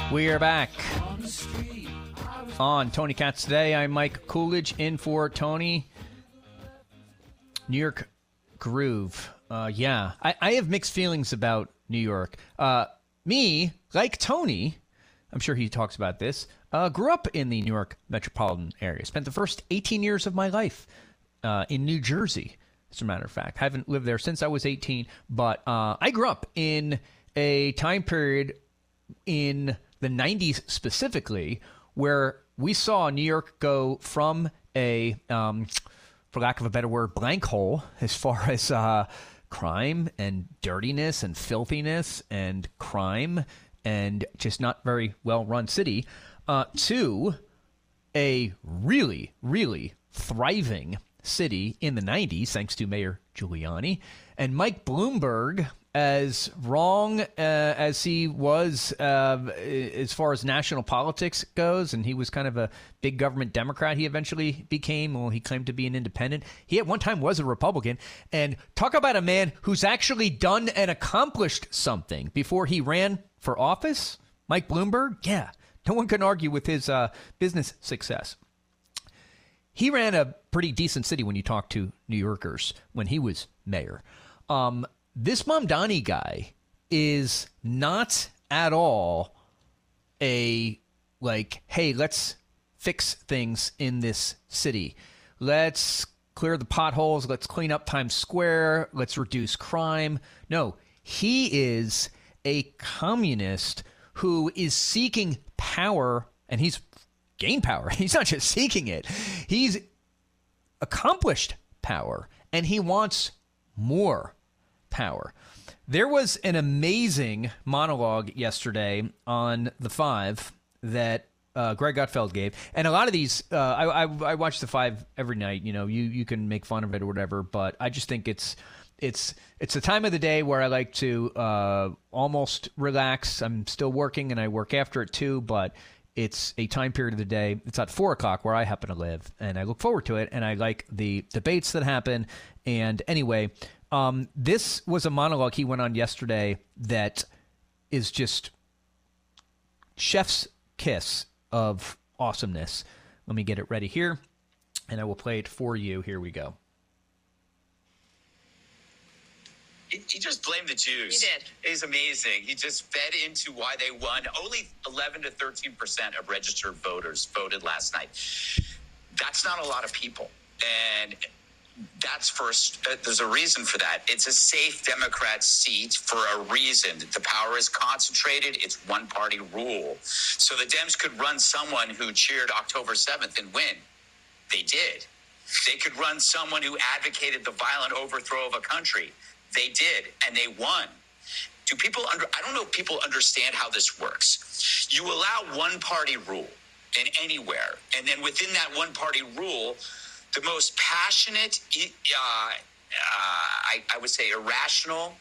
We are back on Tony Katz Today. I'm Mike Coolidge in for Tony. New York groove. I have mixed feelings about New York. Me, like Tony, I'm sure he talks about this, grew up in the New York metropolitan area. Spent the first 18 years of my life in New Jersey, as a matter of fact. Haven't lived there since I was 18, but I grew up in a time period in the 90s specifically, where we saw New York go from a, for lack of a better word, blank hole as far as crime and dirtiness and filthiness and crime and just not very well-run city, to a really, really thriving city in the 90s, thanks to Mayor Giuliani. And Mike Bloomberg, as wrong as he was as far as national politics goes, and he was kind of a big government Democrat he eventually became. Well, he claimed to be an independent. He at one time was a Republican. And talk about a man who's actually done and accomplished something before he ran for office. Mike Bloomberg, yeah, no one can argue with his business success. He ran a pretty decent city when you talk to New Yorkers when he was mayor. This Mamdani guy is not at all a, like, hey, let's fix things in this city. Let's clear the potholes. Let's clean up Times Square. Let's reduce crime. No, he is a communist who is seeking power, and he's gained power. He's not just seeking it. He's accomplished power, and he wants more power. There was an amazing monologue yesterday on The Five that Greg Gutfeld gave, and a lot of these, I watch The Five every night. You know, you can make fun of it or whatever, but I just think it's a time of the day where I like to almost relax. I'm still working, and I work after it too, but it's a time period of the day. It's at 4 o'clock where I happen to live, and I look forward to it, and I like the debates that happen. And anyway, this was a monologue he went on yesterday that is just chef's kiss of awesomeness. Let me get it ready here, and I will play it for you. Here we go. He just blamed the Jews. He did. He's amazing. He just fed into why they won. Only 11 to 13% of registered voters voted last night. That's not a lot of people. And that's first. There's a reason for that. It's a safe Democrat seat for a reason. The power is concentrated. It's one-party rule. So the Dems could run someone who cheered October 7th and win. They did. They could run someone who advocated the violent overthrow of a country. They did, and they won. I don't know if people understand how this works. You allow one-party rule in anywhere, and then within that one-party rule, the most passionate, I would say irrational,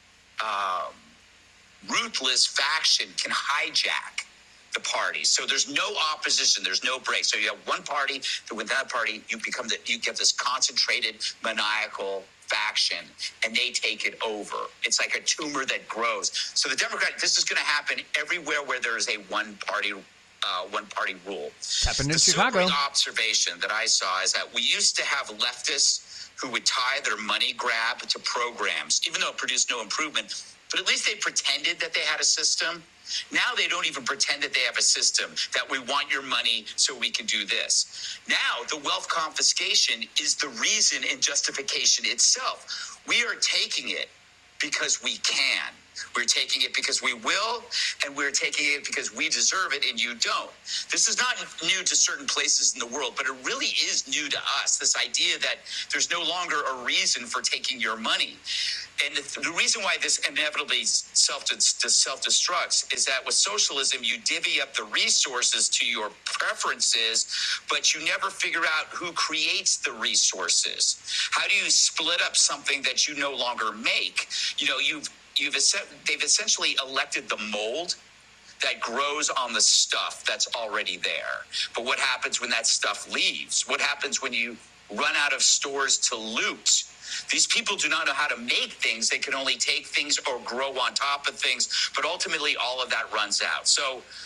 ruthless faction can hijack the party. So there's no opposition. There's no break. So you have one party, that with that party, you get this concentrated, maniacal faction, and they take it over. It's like a tumor that grows. So the Democrat, this is going to happen everywhere where there is a one-party rule. Happened in Chicago. The sobering observation that I saw is that we used to have leftists who would tie their money grab to programs, even though it produced no improvement. But at least they pretended that they had a system. Now they don't even pretend that they have a system, that we want your money so we can do this. Now the wealth confiscation is the reason and justification itself. We are taking it because we can. We're taking it because we will, and we're taking it because we deserve it and you don't. This is not new to certain places in the world, but it really is new to us, this idea that there's no longer a reason for taking your money. And the reason why this inevitably self-destructs is that with socialism, you divvy up the resources to your preferences, but you never figure out who creates the resources. How do you split up something that you no longer make? You know, they've essentially elected the mold that grows on the stuff that's already there. But what happens when that stuff leaves? What happens when you run out of stores to loot? These people do not know how to make things. They can only take things or grow on top of things. But ultimately, all of that runs out. So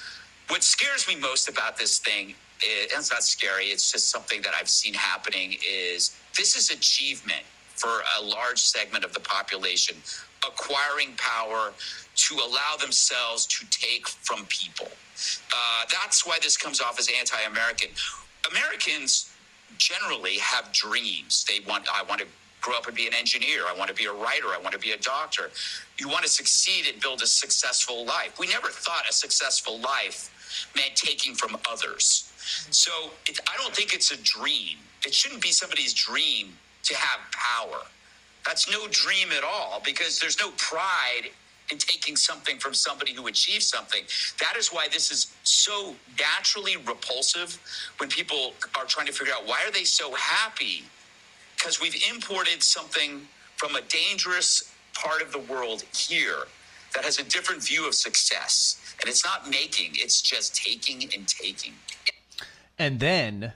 What scares me most about this thing, and it's not scary, it's just something that I've seen happening, is this is achievement for a large segment of the population, acquiring power to allow themselves to take from people. That's why this comes off as anti-American. Americans generally have dreams. I want to grow up and be an engineer. I want to be a writer. I want to be a doctor. You want to succeed and build a successful life. We never thought a successful life meant taking from others. So I don't think it's a dream. It shouldn't be somebody's dream to have power. That's no dream at all, because there's no pride in taking something from somebody who achieved something. That is why this is so naturally repulsive when people are trying to figure out, why are they so happy? Because we've imported something from a dangerous part of the world here that has a different view of success. And it's not making, it's just taking and taking. And then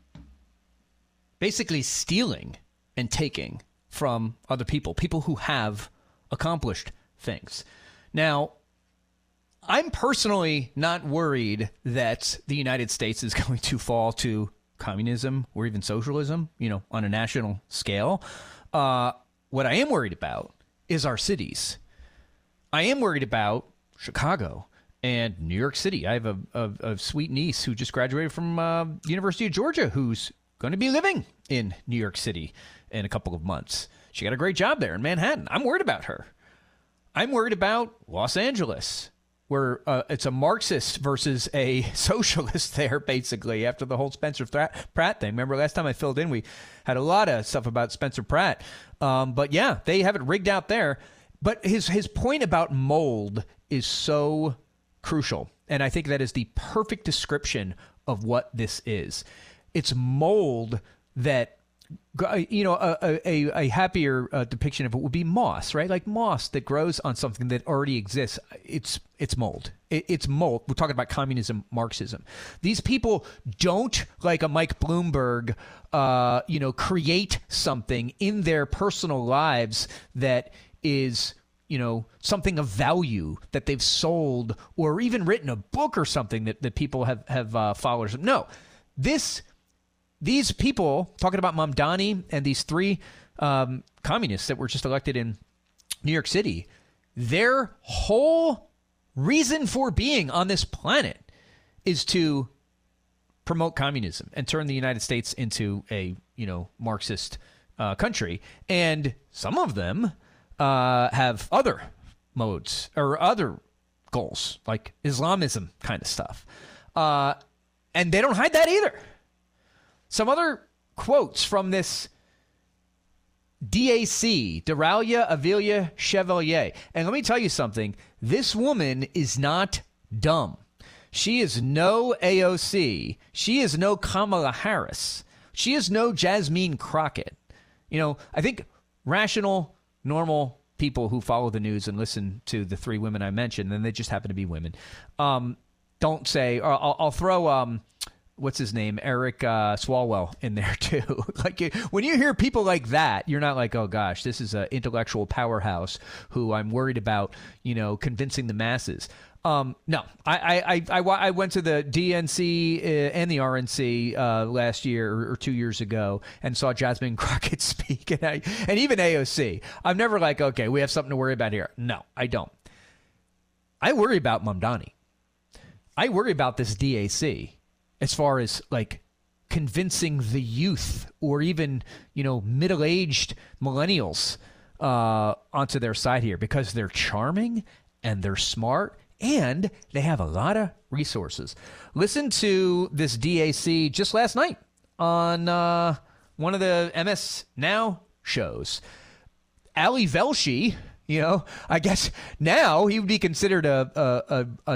basically stealing and taking from other people who have accomplished things. Now, I'm personally not worried that the United States is going to fall to communism or even socialism, on a national scale. What I am worried about is our cities. I am worried about Chicago and New York City. I have a sweet niece who just graduated from University of Georgia who's going to be living in New York City in a couple of months. She got a great job there in Manhattan. I'm worried about her. I'm worried about Los Angeles, where it's a Marxist versus a socialist there, basically, after the whole Spencer Pratt thing. Remember last time I filled in, we had a lot of stuff about Spencer Pratt. But yeah, they have it rigged out there. But his point about mold is so crucial. And I think that is the perfect description of what this is. It's mold that, a happier depiction of it would be moss, right? Like moss that grows on something that already exists. It's mold. It's mold. We're talking about communism, Marxism. These people don't, like a Mike Bloomberg, create something in their personal lives that is, something of value that they've sold or even written a book or something that people have followers. No, these people, talking about Mamdani and these three communists that were just elected in New York City, their whole reason for being on this planet is to promote communism and turn the United States into a, Marxist country. And some of them have other modes or other goals, like Islamism kind of stuff. And they don't hide that either. Some other quotes from this DAC, Deralia Avilia Chevalier. And let me tell you something. This woman is not dumb. She is no AOC. She is no Kamala Harris. She is no Jasmine Crockett. I think rational, normal people who follow the news and listen to the three women I mentioned, and they just happen to be women, don't say, or I'll throw... what's his name? Eric Swalwell in there too. Like when you hear people like that, you're not like, oh gosh, this is an intellectual powerhouse who I'm worried about, convincing the masses. No, I went to the DNC and the RNC last year or 2 years ago and saw Jasmine Crockett speak, and even AOC. I'm never like, okay, we have something to worry about here. No, I don't. I worry about Mamdani. I worry about this DAC. As far as like convincing the youth or even, middle-aged millennials onto their side here, because they're charming and they're smart and they have a lot of resources. Listen to this DAC just last night on one of the MS Now shows. Ali Velshi, I guess now he would be considered a